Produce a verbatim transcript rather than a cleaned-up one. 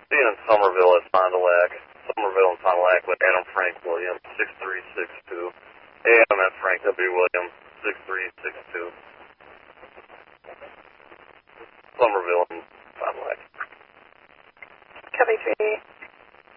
Being in Somerville at Fond du Lac. Somerville and Fond du Lac with Adam Frank Williams, six three six two. A M at Frank W. Williams, six three six two.